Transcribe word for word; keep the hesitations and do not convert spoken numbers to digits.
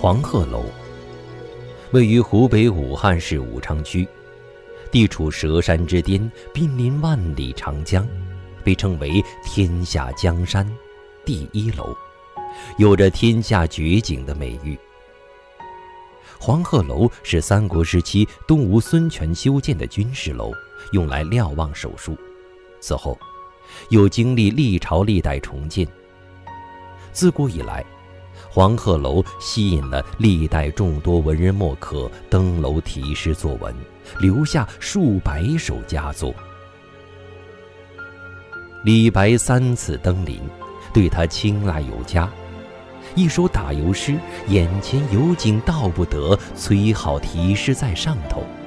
黄鹤楼位于湖北武汉市武昌区，地处佘山之巅，濒临万里长江，被称为天下江山第一楼，有着天下绝景的美誉。黄鹤楼是三国时期东吴孙权修建的军事楼，用来瞭望手术，此后又经历历朝历代重建。自古以来，黄鹤楼吸引了历代众多文人墨客登楼题诗作文，留下数百首佳作。李白三次登临，对他青睐有加。一首打油诗，眼前有景道不得，催好题诗在上头，